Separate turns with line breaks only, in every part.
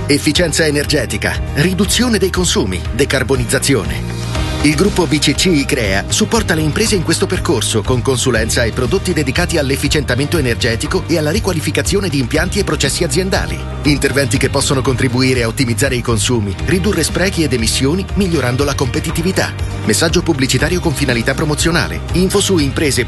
Efficienza energetica, riduzione dei consumi, decarbonizzazione. Il gruppo BCC ICREA supporta le imprese in questo percorso con consulenza e prodotti dedicati all'efficientamento energetico e alla riqualificazione di impianti e processi aziendali. Interventi che possono contribuire a ottimizzare i consumi, ridurre sprechi ed emissioni, migliorando la competitività. Messaggio pubblicitario con finalità promozionale. Info su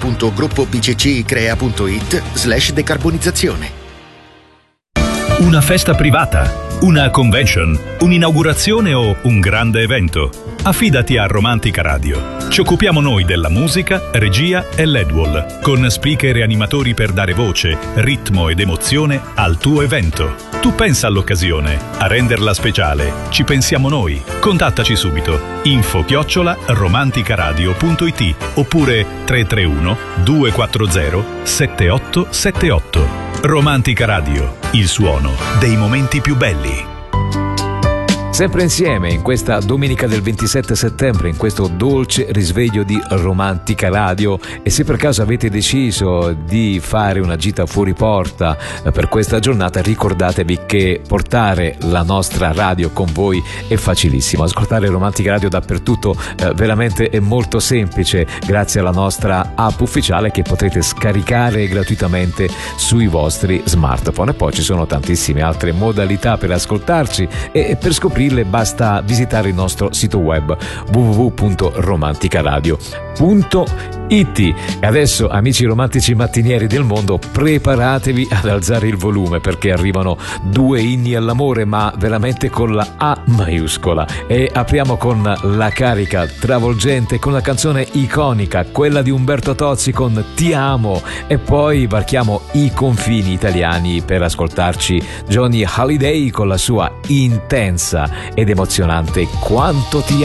imprese.gruppobccicrea.it/decarbonizzazione.
Una festa privata, una convention, un'inaugurazione o un grande evento. Affidati a Romantica Radio. Ci occupiamo noi della musica, regia e LED-wall, con speaker e animatori per dare voce, ritmo ed emozione al tuo evento. Tu pensa all'occasione, a renderla speciale. Ci pensiamo noi. Contattaci subito. info@romanticaradio.it oppure 331 240 7878. Romantica Radio, il suono dei momenti più belli.
Sempre insieme in questa domenica del 27 settembre, in questo dolce risveglio di Romantica Radio, e se per caso avete deciso di fare una gita fuori porta per questa giornata, ricordatevi che portare la nostra radio con voi è facilissimo. Ascoltare Romantica Radio dappertutto veramente è molto semplice, grazie alla nostra app ufficiale che potrete scaricare gratuitamente sui vostri smartphone. E poi ci sono tantissime altre modalità per ascoltarci, e per scoprirle basta visitare il nostro sito web www.romanticaradio.it. E adesso, amici romantici mattinieri del mondo, preparatevi ad alzare il volume, perché arrivano due inni all'amore, ma veramente con la A maiuscola. E apriamo con la carica travolgente, con la canzone iconica, quella di Umberto Tozzi con Ti amo, e poi varchiamo i confini italiani per ascoltarci Johnny Hallyday con la sua intensa ed emozionante Quanto ti